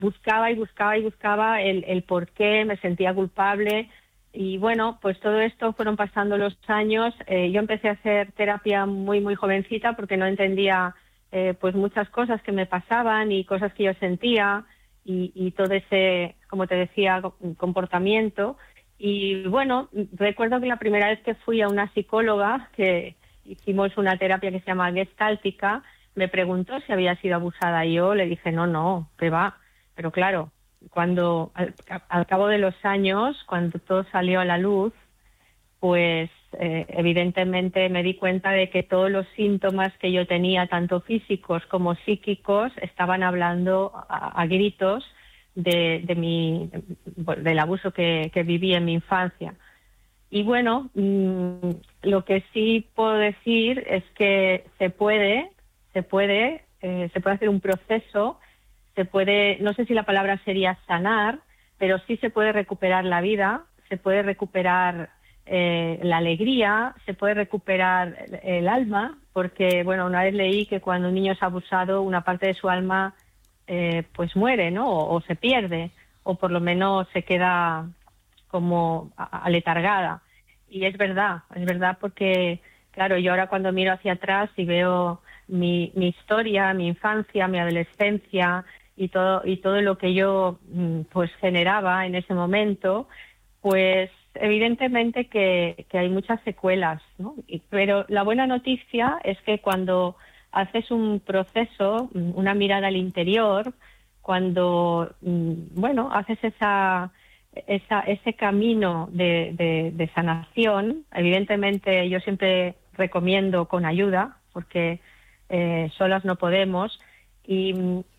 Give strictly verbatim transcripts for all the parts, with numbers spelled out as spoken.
buscaba y buscaba y buscaba el, el por qué, me sentía culpable. Y bueno, pues todo esto fueron pasando los años. Eh, yo empecé a hacer terapia muy, muy jovencita porque no entendía eh, pues muchas cosas que me pasaban y cosas que yo sentía y, y todo ese, como te decía, comportamiento. Y bueno, recuerdo que la primera vez que fui a una psicóloga, que hicimos una terapia que se llama gestáltica, me preguntó si había sido abusada. Y yo le dije, no, no, que va. Pero claro, cuando al, al cabo de los años, cuando todo salió a la luz, pues eh, evidentemente me di cuenta de que todos los síntomas que yo tenía, tanto físicos como psíquicos, estaban hablando a, a gritos de, de mi, del abuso que, que viví en mi infancia. Y bueno, mmm, lo que sí puedo decir es que se puede, se puede, eh, se puede hacer un proceso, se puede, no sé si la palabra sería sanar, pero sí se puede recuperar la vida, se puede recuperar eh, la alegría, se puede recuperar el, el alma, porque bueno, una vez leí que cuando un niño es abusado, una parte de su alma eh, pues muere, ¿no? O, o se pierde, o por lo menos se queda como aletargada. Y es verdad, es verdad porque, claro, yo ahora cuando miro hacia atrás y veo mi, mi historia, mi infancia, mi adolescencia y todo, y todo lo que yo pues generaba en ese momento, pues evidentemente que, que hay muchas secuelas, ¿no? Y, pero la buena noticia es que cuando haces un proceso, una mirada al interior, cuando, bueno, haces esa... Esa, ese camino de, de, de sanación, evidentemente yo siempre recomiendo con ayuda, porque eh, solas no podemos. Y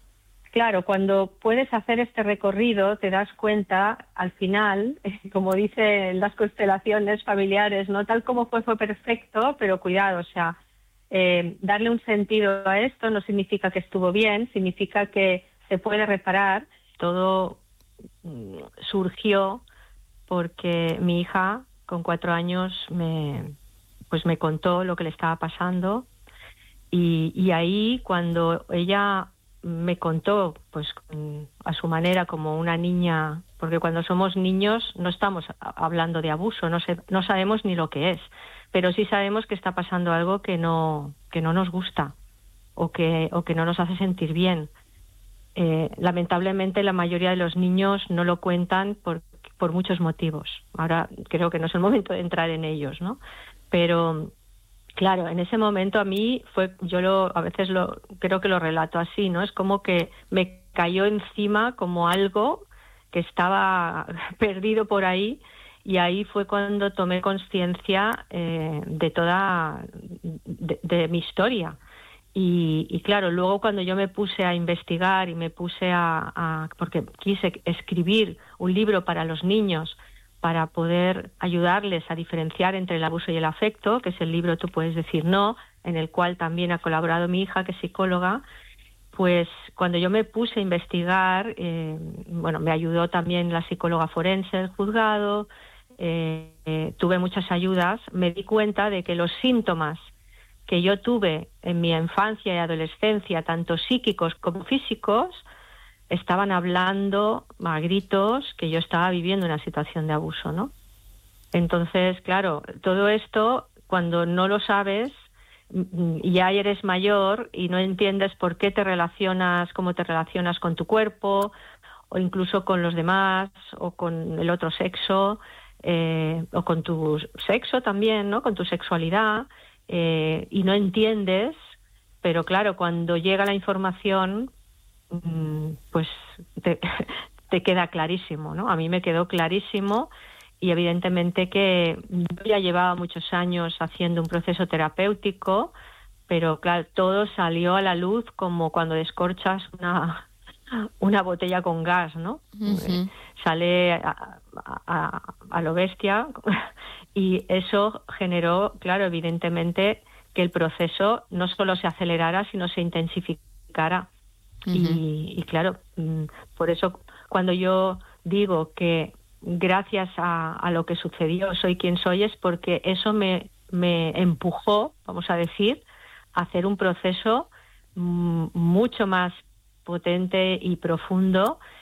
claro, cuando puedes hacer este recorrido, te das cuenta, al final, como dicen las constelaciones familiares, no tal como fue, fue perfecto, pero cuidado, o sea, eh, darle un sentido a esto no significa que estuvo bien, significa que se puede reparar. Todo surgió porque mi hija con cuatro años me pues me contó lo que le estaba pasando y, y ahí cuando ella me contó pues a su manera como una niña, porque cuando somos niños no estamos hablando de abuso, no sé, no sabemos ni lo que es, pero sí sabemos que está pasando algo que no que no nos gusta o que o que no nos hace sentir bien. Eh, lamentablemente la mayoría de los niños no lo cuentan por, por muchos motivos. Ahora creo que no es el momento de entrar en ellos, ¿no? Pero claro, en ese momento a mí fue, yo lo, a veces lo creo que lo relato así, ¿no? Es como que me cayó encima como algo que estaba perdido por ahí y ahí fue cuando tomé conciencia eh, de toda de, de mi historia. Y, y claro, luego cuando yo me puse a investigar y me puse a, a... porque quise escribir un libro para los niños para poder ayudarles a diferenciar entre el abuso y el afecto, que es el libro Tú puedes decir no, en el cual también ha colaborado mi hija, que es psicóloga, pues cuando yo me puse a investigar, eh, bueno, me ayudó también la psicóloga forense del juzgado, eh, eh, tuve muchas ayudas, me di cuenta de que los síntomas que yo tuve en mi infancia y adolescencia, tanto psíquicos como físicos, estaban hablando a gritos que yo estaba viviendo una situación de abuso, ¿no? Entonces, claro, todo esto, cuando no lo sabes, ya eres mayor y no entiendes por qué te relacionas, cómo te relacionas con tu cuerpo, o incluso con los demás, o con el otro sexo, eh, o con tu sexo también, ¿no? Con tu sexualidad. Eh, y no entiendes, pero claro, cuando llega la información, pues te, te queda clarísimo, ¿no? A mí me quedó clarísimo y evidentemente que yo ya llevaba muchos años haciendo un proceso terapéutico, pero claro, todo salió a la luz como cuando descorchas una, una botella con gas, ¿no? Uh-huh. Sale a, a, a lo bestia y eso generó, claro, evidentemente que el proceso no solo se acelerara, sino se intensificara. Uh-huh. Y, y claro, por eso cuando yo digo que gracias a, a lo que sucedió soy quien soy, es porque eso me, me empujó, vamos a decir, a hacer un proceso mucho más potente y profundo